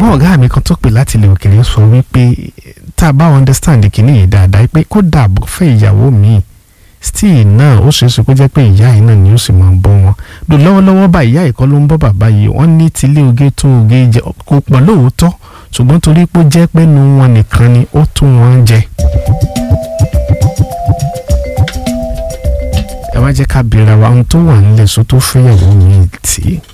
ṣùgbọ́n ọ̀gá mi kan tó pè láti ilẹ̀ òkèèrè sọ wípé tá a bá understand kìíní yìí dáadáa pé kó dàbọ̀ fẹ́ ìyàwó mi still náà ó ṣeé ṣe kó jẹ́ pé ìyá yìí náà ni ó sì máa bọ́ wọn lò lọ́wọ́lọ́wọ́ bá ìyá ìkọ́ ló ń bọ́ bàbá yìí wọ́n ní tilé oge tó oge jẹ kó pọ̀ lóòótọ́ ṣùgbọ́n torí pé ó jẹ́ pé nu wọn nìkan ni ó tún wọn jẹ. ẹ wá jẹ́ ká bèèrè wa ohun tó wà nílẹ̀ sọ tó fẹ́yàwó mi tì í.